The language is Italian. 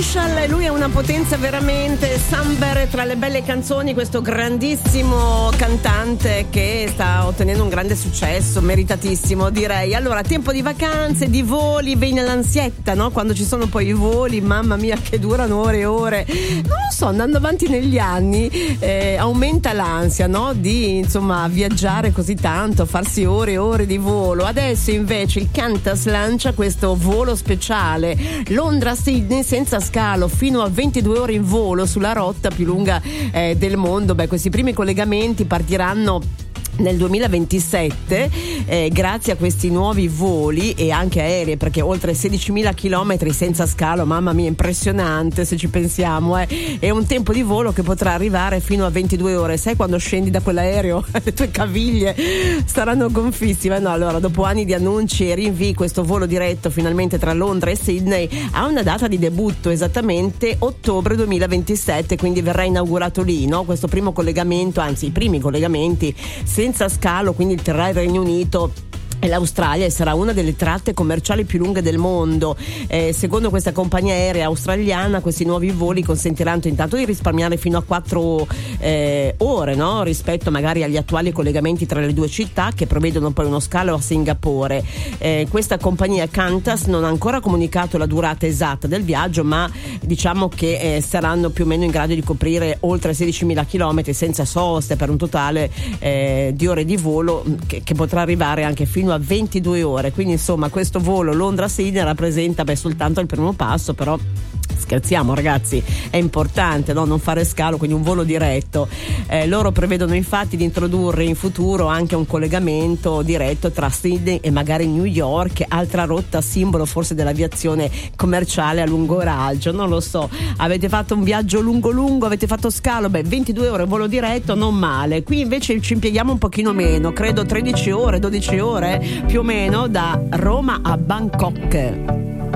Special, lui è una potenza veramente. Samber, tra le belle canzoni, questo grandissimo cantante che sta ottenendo un grande successo, meritatissimo direi. Allora, tempo di vacanze, di voli, viene l'ansietta, no? Quando ci sono poi i voli, mamma mia che durano ore e ore. Non lo so, andando avanti negli anni aumenta l'ansia, no? Di insomma viaggiare così tanto, farsi ore e ore di volo. Adesso invece il Qantas lancia questo volo speciale, Londra-Sydney senza scalo, fino a 22 ore in volo sulla rotta più lunga del mondo. Beh, questi primi collegamenti partiranno nel 2027 grazie a questi nuovi voli e anche aerei, perché oltre 16.000 chilometri senza scalo, mamma mia, impressionante se ci pensiamo, è un tempo di volo che potrà arrivare fino a 22 ore. Sai quando scendi da quell'aereo le tue caviglie saranno gonfissime, no? Allora, dopo anni di annunci e rinvii, questo volo diretto finalmente tra Londra e Sydney ha una data di debutto, esattamente ottobre 2027, quindi verrà inaugurato lì, no? Questo primo collegamento, anzi i primi collegamenti senza scalo, quindi terrà il Regno Unito e l'Australia, e sarà una delle tratte commerciali più lunghe del mondo. Secondo questa compagnia aerea australiana, questi nuovi voli consentiranno intanto di risparmiare fino a 4 ore, no? Rispetto magari agli attuali collegamenti tra le due città, che prevedono poi uno scalo a Singapore. Questa compagnia Qantas non ha ancora comunicato la durata esatta del viaggio, ma diciamo che saranno più o meno in grado di coprire oltre 16.000 chilometri senza soste, per un totale di ore di volo che potrà arrivare anche fino a 22 ore. Quindi insomma questo volo Londra-Sydney rappresenta soltanto il primo passo, però scherziamo ragazzi, è importante, no? Non fare scalo, quindi un volo diretto. Loro prevedono infatti di introdurre in futuro anche un collegamento diretto tra Sydney e magari New York, altra rotta simbolo forse dell'aviazione commerciale a lungo raggio, non lo so. Avete fatto un viaggio lungo, avete fatto scalo? Beh, 22 ore volo diretto, non male. Qui invece ci impieghiamo un pochino meno, credo 13 ore, 12 ore più o meno, da Roma a Bangkok.